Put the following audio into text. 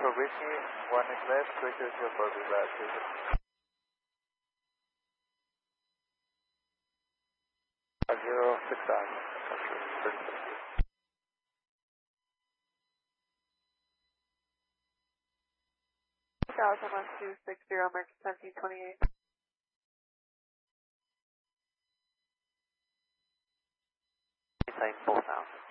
Alpha Whiskey, 1 is left, quicker to for the last 06000. 201260, American 1728. Same 4000.